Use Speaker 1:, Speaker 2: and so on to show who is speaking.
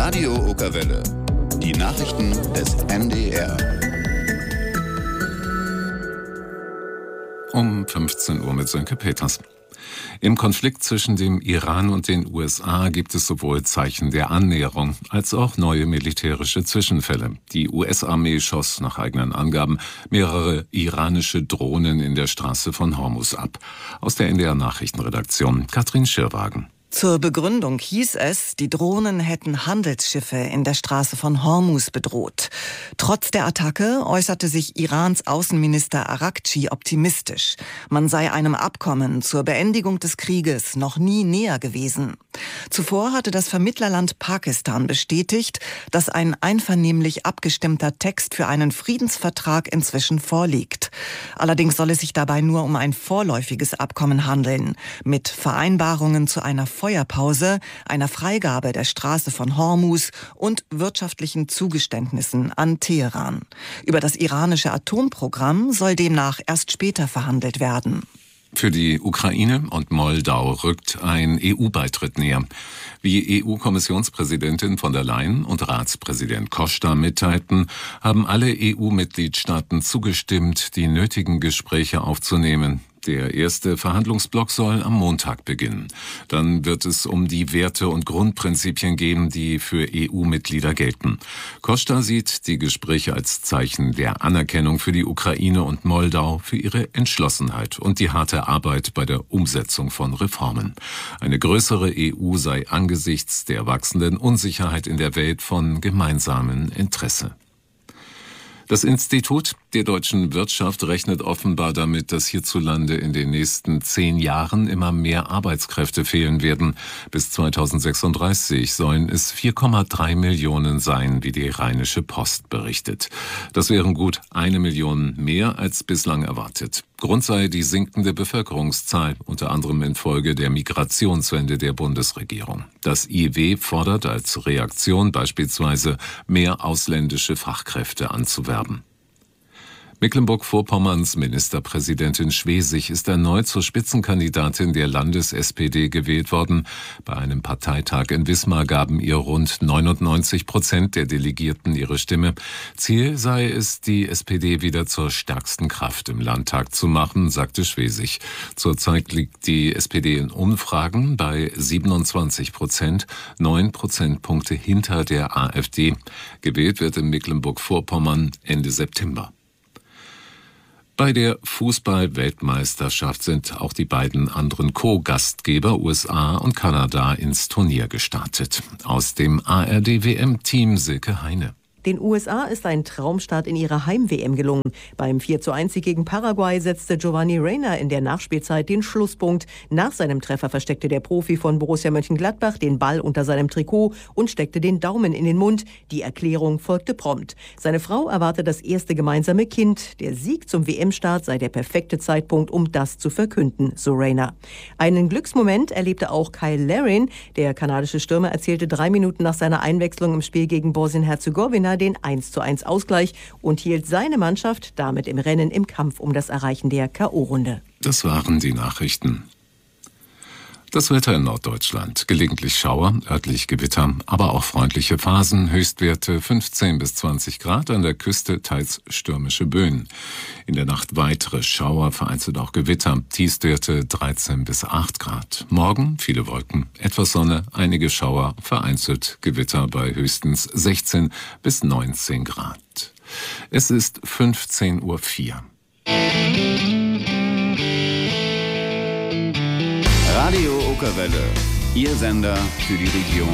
Speaker 1: Radio Okerwelle. Die Nachrichten des NDR.
Speaker 2: Um 15 Uhr mit Sönke Peters. Im Konflikt zwischen dem Iran und den USA gibt es sowohl Zeichen der Annäherung als auch neue militärische Zwischenfälle. Die US-Armee schoss nach eigenen Angaben mehrere iranische Drohnen in der Straße von Hormuz ab. Aus der NDR-Nachrichtenredaktion Katrin Schirwagen.
Speaker 3: Zur Begründung hieß es, die Drohnen hätten Handelsschiffe in der Straße von Hormuz bedroht. Trotz der Attacke äußerte sich Irans Außenminister Araghchi optimistisch. Man sei einem Abkommen zur Beendigung des Krieges noch nie näher gewesen. Zuvor hatte das Vermittlerland Pakistan bestätigt, dass ein einvernehmlich abgestimmter Text für einen Friedensvertrag inzwischen vorliegt. Allerdings soll es sich dabei nur um ein vorläufiges Abkommen handeln, mit Vereinbarungen zu einer Feuerpause, einer Freigabe der Straße von Hormuz und wirtschaftlichen Zugeständnissen an Teheran. Über das iranische Atomprogramm soll demnach erst später verhandelt werden.
Speaker 2: Für die Ukraine und Moldau rückt ein EU-Beitritt näher. Wie EU-Kommissionspräsidentin von der Leyen und Ratspräsident Costa mitteilten, haben alle EU-Mitgliedstaaten zugestimmt, die nötigen Gespräche aufzunehmen. Der erste Verhandlungsblock soll am Montag beginnen. Dann wird es um die Werte und Grundprinzipien gehen, die für EU-Mitglieder gelten. Costa sieht die Gespräche als Zeichen der Anerkennung für die Ukraine und Moldau, für ihre Entschlossenheit und die harte Arbeit bei der Umsetzung von Reformen. Eine größere EU sei angesichts der wachsenden Unsicherheit in der Welt von gemeinsamem Interesse. Das Institut der deutschen Wirtschaft rechnet offenbar damit, dass hierzulande in den nächsten 10 Jahren immer mehr Arbeitskräfte fehlen werden. Bis 2036 sollen es 4,3 Millionen sein, wie die Rheinische Post berichtet. Das wären gut 1 Million mehr als bislang erwartet. Grund sei die sinkende Bevölkerungszahl, unter anderem infolge der Migrationswende der Bundesregierung. Das IW fordert als Reaktion beispielsweise mehr ausländische Fachkräfte anzuwerben. Mecklenburg-Vorpommerns Ministerpräsidentin Schwesig ist erneut zur Spitzenkandidatin der Landes-SPD gewählt worden. Bei einem Parteitag in Wismar gaben ihr rund 99% der Delegierten ihre Stimme. Ziel sei es, die SPD wieder zur stärksten Kraft im Landtag zu machen, sagte Schwesig. Zurzeit liegt die SPD in Umfragen bei 27%, 9 Prozentpunkte hinter der AfD. Gewählt wird in Mecklenburg-Vorpommern Ende September. Bei der Fußball-Weltmeisterschaft sind auch die beiden anderen Co-Gastgeber USA und Kanada ins Turnier gestartet. Aus dem ARD-WM-Team Silke Heine.
Speaker 4: Den USA ist ein Traumstart in ihrer Heim-WM gelungen. Beim 4:1 gegen Paraguay setzte Giovanni Reyna in der Nachspielzeit den Schlusspunkt. Nach seinem Treffer versteckte der Profi von Borussia Mönchengladbach den Ball unter seinem Trikot und steckte den Daumen in den Mund. Die Erklärung folgte prompt. Seine Frau erwarte das erste gemeinsame Kind. Der Sieg zum WM-Start sei der perfekte Zeitpunkt, um das zu verkünden, so Reyna. Einen Glücksmoment erlebte auch Kyle Larin. Der kanadische Stürmer erzielte 3 Minuten nach seiner Einwechslung im Spiel gegen Bosnien-Herzegowina den 1:1 Ausgleich und hielt seine Mannschaft damit im Rennen im Kampf um das Erreichen der K.O.-Runde.
Speaker 2: Das waren die Nachrichten. Das Wetter in Norddeutschland. Gelegentlich Schauer, örtlich Gewitter, aber auch freundliche Phasen. Höchstwerte 15 bis 20 Grad, an der Küste teils stürmische Böen. In der Nacht weitere Schauer, vereinzelt auch Gewitter. Tiefstwerte 13 bis 8 Grad. Morgen viele Wolken, etwas Sonne, einige Schauer, vereinzelt Gewitter bei höchstens 16 bis 19 Grad. Es ist 15:04 Uhr.
Speaker 1: Radio Okerwelle, Ihr Sender für die Region